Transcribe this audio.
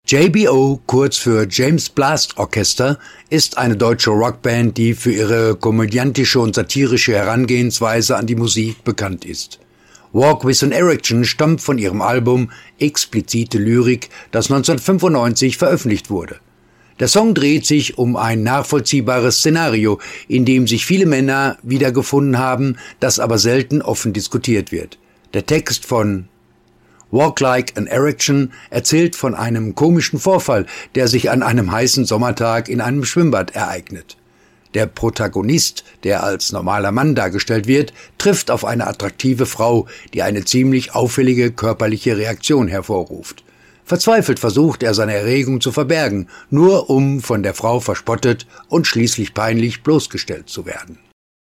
JBO, kurz für James Blast Orchester, ist eine deutsche Rockband, die für ihre komödiantische und satirische Herangehensweise an die Musik bekannt ist. Walk with an Erection stammt von ihrem Album Explizite Lyrik, das 1995 veröffentlicht wurde. Der Song dreht sich um ein nachvollziehbares Szenario, in dem sich viele Männer wiedergefunden haben, das aber selten offen diskutiert wird. Der Text von Walk Like an Erection erzählt von einem komischen Vorfall, der sich an einem heißen Sommertag in einem Schwimmbad ereignet. Der Protagonist, der als normaler Mann dargestellt wird, trifft auf eine attraktive Frau, die eine ziemlich auffällige körperliche Reaktion hervorruft. Verzweifelt versucht er, seine Erregung zu verbergen, nur um von der Frau verspottet und schließlich peinlich bloßgestellt zu werden.